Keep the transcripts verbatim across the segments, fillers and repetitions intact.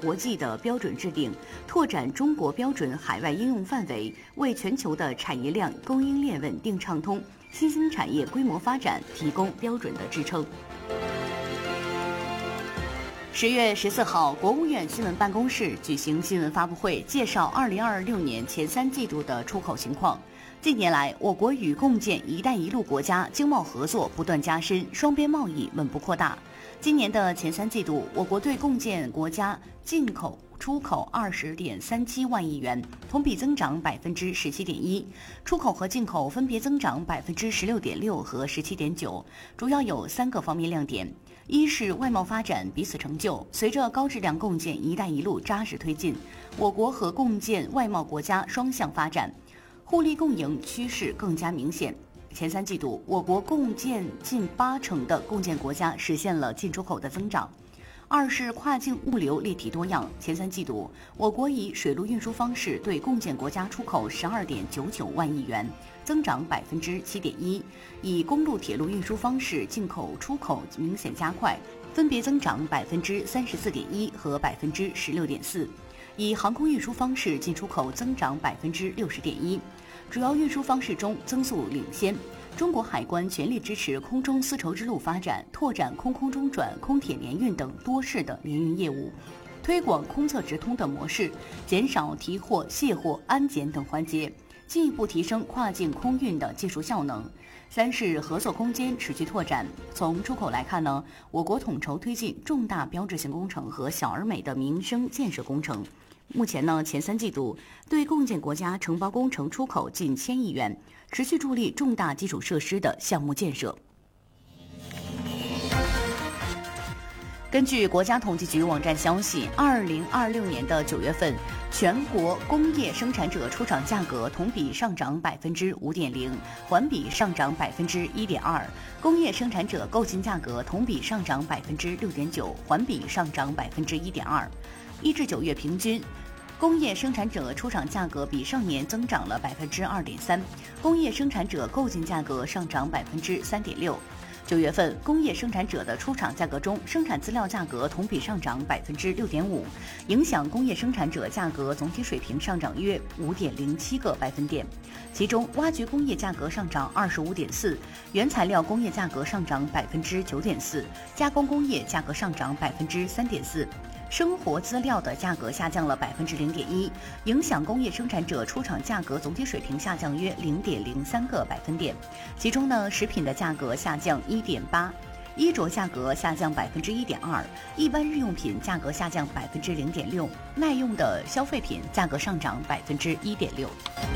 国际的标准制定，拓展中国标准海外应用范围，为全球的产业链供应链稳定畅通、新兴产业规模发展提供标准的支撑。十月十四号，国务院新闻办公室举行新闻发布会，介绍二零二六年前三季度的出口情况。近年来，我国与共建“一带一路”国家经贸合作不断加深，双边贸易稳步扩大。今年的前三季度，我国对共建国家进口、出口二十点三七万亿元，同比增长百分之十七点一，出口和进口分别增长百分之十六点六和十七点九，主要有三个方面亮点。一是外贸发展彼此成就，随着高质量共建“一带一路”扎实推进，我国和共建外贸国家双向发展，互利共赢趋势更加明显。前三季度，我国共建近八成的共建国家实现了进出口的增长。二是跨境物流立体多样，前三季度，我国以水路运输方式对共建国家出口十二点九九万亿元，增长百分之七点一；以公路、铁路运输方式进口出口明显加快，分别增长百分之三十四点一和百分之十六点四；以航空运输方式进出口增长百分之六十点一。主要运输方式中增速领先。中国海关全力支持空中丝绸之路发展，拓展空空中转、空铁联运等多式的联运业务，推广空侧直通的模式，减少提货、卸货、安检等环节，进一步提升跨境空运的技术效能。三是合作空间持续拓展。从出口来看呢，我国统筹推进重大标志性工程和小而美的民生建设工程。目前呢，前三季度对共建国家承包工程出口近千亿元，持续助力重大基础设施的项目建设。根据国家统计局网站消息，二零二六年的九月份，全国工业生产者出厂价格同比上涨百分之五点零，环比上涨百分之一点二；工业生产者购进价格同比上涨百分之六点九，环比上涨百分之一点二。一至九月平均，工业生产者出厂价格比上年增长了百分之二点三，工业生产者购进价格上涨百分之三点六。九月份，工业生产者的出厂价格中，生产资料价格同比上涨百分之六点五，影响工业生产者价格总体水平上涨约五点零七个百分点。其中，挖掘工业价格上涨二十五点四，原材料工业价格上涨百分之九点四，加工工业价格上涨百分之三点四。生活资料的价格下降了百分之零点一，影响工业生产者出厂价格总体水平下降约零点零三个百分点。其中呢，食品的价格下降一点八，衣着价格下降百分之一点二，一般日用品价格下降百分之零点六，耐用的消费品价格上涨百分之一点六。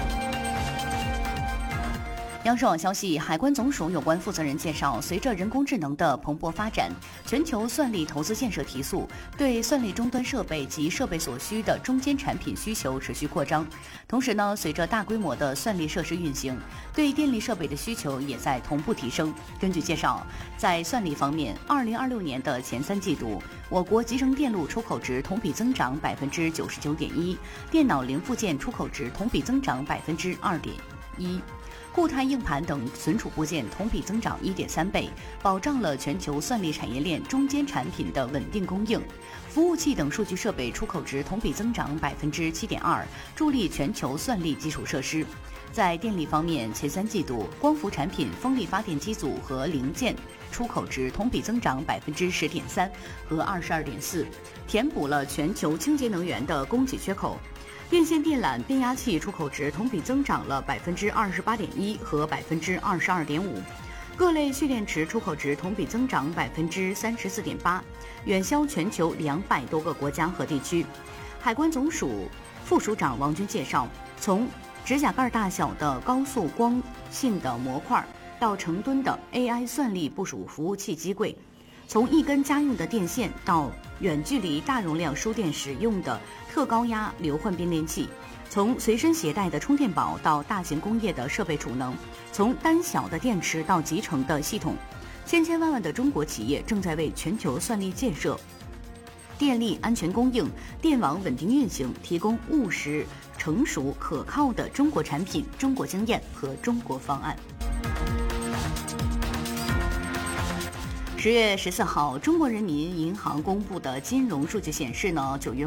央视网消息，海关总署有关负责人介绍，随着人工智能的蓬勃发展，全球算力投资建设提速，对算力终端设备及设备所需的中间产品需求持续扩张。同时呢，随着大规模的算力设施运行，对电力设备的需求也在同步提升。根据介绍，在算力方面，二零二六年的前三季度，我国集成电路出口值同比增长百分之九十九点一，电脑零部件出口值同比增长百分之二点一。固态硬盘等存储部件同比增长一点三倍，保障了全球算力产业链中间产品的稳定供应。服务器等数据设备出口值同比增长百分之七点二，助力全球算力基础设施。在电力方面，前三季度光伏产品、风力发电机组和零件出口值同比增长百分之十点三和二十二点四，填补了全球清洁能源的供给缺口。电线电缆、变压器出口值同比增长了百分之二十八点一和百分之二十二点五，各类蓄电池出口值同比增长百分之三十四点八，远销全球两百多个国家和地区。海关总署副署长王军介绍，从指甲盖大小的高速光性的模块到成吨的 A I 算力部署服务器机柜，从一根家用的电线到远距离大容量输电时用的特高压流换变电器，从随身携带的充电宝到大型工业的设备储能，从单小的电池到集成的系统，千千万万的中国企业正在为全球算力建设、电力安全供应、电网稳定运行提供务实、成熟、可靠的中国产品、中国经验和中国方案。十月十四号，中国人民银行公布的金融数据显示呢，九月